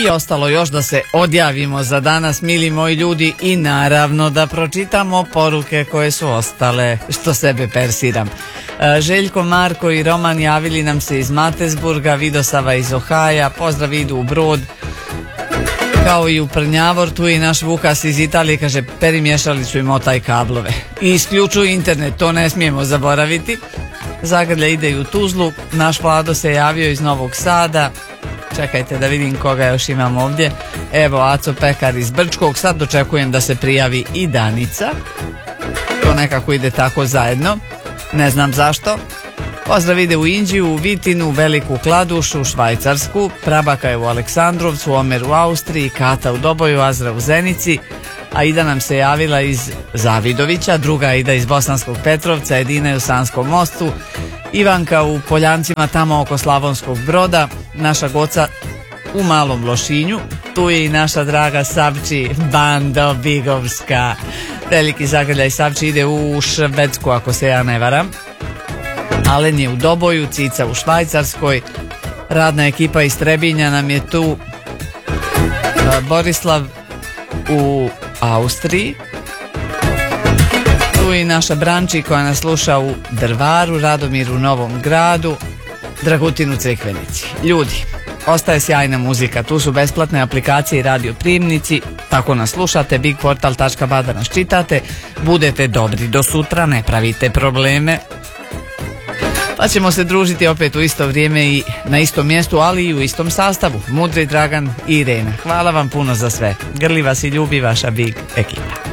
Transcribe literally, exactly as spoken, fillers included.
I ostalo još da se odjavimo za danas, mili moji ljudi, i naravno da pročitamo poruke koje su ostale, što sebe persiram. Željko, Marko i Roman javili nam se iz Matesburga, Vidosava iz Ohaja, pozdrav idu u Brod, kao i u Prnjavor. Tu je i naš Vukas iz Italije, kaže perimješali su im otaj kablove i isključuju internet, to ne smijemo zaboraviti. Zagrlja ide i u Tuzlu, naš Vlado se javio iz Novog Sada. Čekajte da vidim koga još imam ovdje. Evo, Aco Pekar iz Brčkog. Sad dočekujem da se prijavi i Danica. To nekako ide tako zajedno, ne znam zašto. Pozdrav ide u Inđiju, u Vitinu, Veliku Kladušu, Švajcarsku. Prabaka je u Aleksandrovcu, Omer u Austriji, Kata u Doboju, Azra u Zenici. A Ida nam se javila iz Zavidovića, druga Ida iz Bosanskog Petrovca, Edina je u Sanskom Mostu, Ivanka u Poljancima tamo oko Slavonskog Broda, naša Goca u Malom Lošinju, tu je i naša draga Savči, Bando Bigovska. Veliki zagrljaj Savči ide u Švedsku, ako se ja ne varam. Alen je u Doboju, Cica u Švajcarskoj, radna ekipa iz Trebinja nam je tu, Borislav u Austriji, tu je i naša Branči koja nas sluša u Drvaru, Radomir u Novom Gradu, Dragutin u Crikvenici. Ljudi, ostaje sjajna muzika, tu su besplatne aplikacije i radio primnici, tako nas slušate, bigportal tačka ba da nas čitate, budete dobri do sutra, ne pravite probleme, pa ćemo se družiti opet u isto vrijeme i na istom mjestu, ali i u istom sastavu. Mudri, Dragan i Irena. Hvala vam puno za sve. Grli vas i ljubi vaša Big ekipa.